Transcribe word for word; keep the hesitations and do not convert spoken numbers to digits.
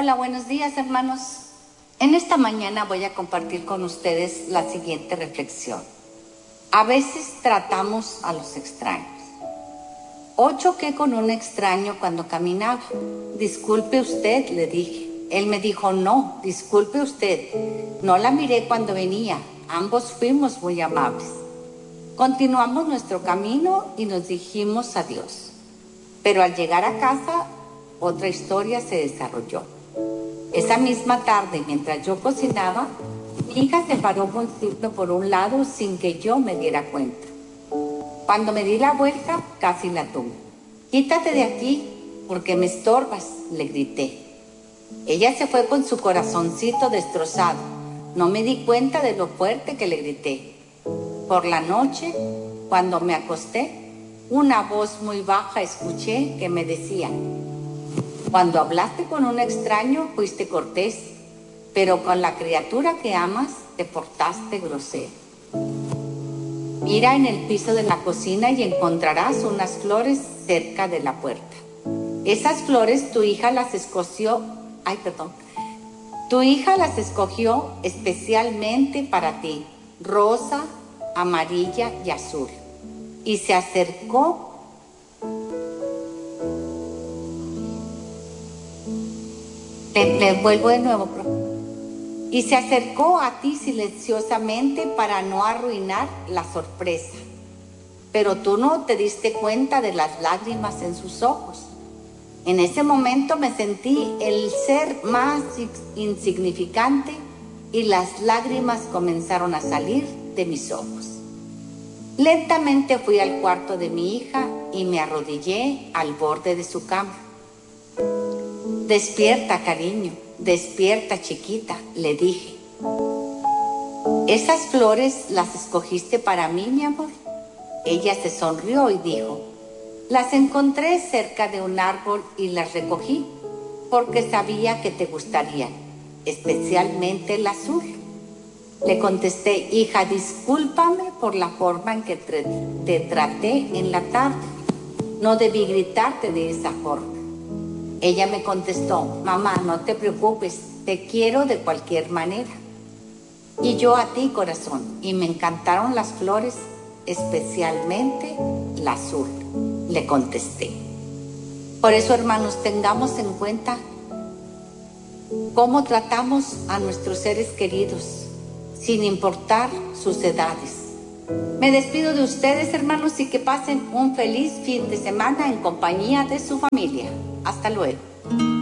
Hola, buenos días, hermanos. En esta mañana voy a compartir con ustedes la siguiente reflexión. A veces tratamos a los extraños. Hoy choqué con un extraño cuando caminaba. Disculpe usted, le dije. Él me dijo, no, disculpe usted. No la miré cuando venía. Ambos fuimos muy amables. Continuamos nuestro camino y nos dijimos adiós. Pero al llegar a casa, otra historia se desarrolló. Esa misma tarde, mientras yo cocinaba, mi hija se paró muy firme por un lado sin que yo me diera cuenta. Cuando me di la vuelta, casi la tuve. Quítate de aquí, porque me estorbas, le grité. Ella se fue con su corazoncito destrozado. No me di cuenta de lo fuerte que le grité. Por la noche, cuando me acosté, una voz muy baja escuché que me decía: cuando hablaste con un extraño fuiste cortés, pero con la criatura que amas te portaste grosero. Mira en el piso de la cocina y encontrarás unas flores cerca de la puerta. Esas flores tu hija las escogió, ay, perdón, tu hija las escogió especialmente para ti, rosa, amarilla y azul. Y se acercó Le, le vuelvo de nuevo, bro. Y se acercó a ti silenciosamente para no arruinar la sorpresa. Pero tú no te diste cuenta de las lágrimas en sus ojos. En ese momento me sentí el ser más insignificante y las lágrimas comenzaron a salir de mis ojos. Lentamente fui al cuarto de mi hija y me arrodillé al borde de su cama. Despierta, cariño, despierta, chiquita, le dije. ¿Esas flores las escogiste para mí, mi amor? Ella se sonrió y dijo: las encontré cerca de un árbol y las recogí porque sabía que te gustarían, especialmente el azul. Le contesté: hija, discúlpame por la forma en que te, te traté en la tarde. No debí gritarte de esa forma. Ella me contestó: mamá, no te preocupes, te quiero de cualquier manera. Y yo a ti, corazón, y me encantaron las flores, especialmente la azul, le contesté. Por eso, hermanos, tengamos en cuenta cómo tratamos a nuestros seres queridos, sin importar sus edades. Me despido de ustedes, hermanos, y que pasen un feliz fin de semana en compañía de su familia. Hasta luego.